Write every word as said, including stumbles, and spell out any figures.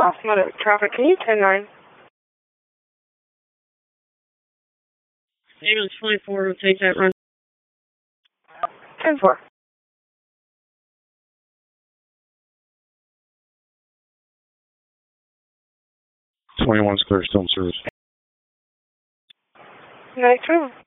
Automatic traffic, can you ten nine? Ambulance twenty-four will take that run. ten four. twenty-one's clear, still in service. Next room.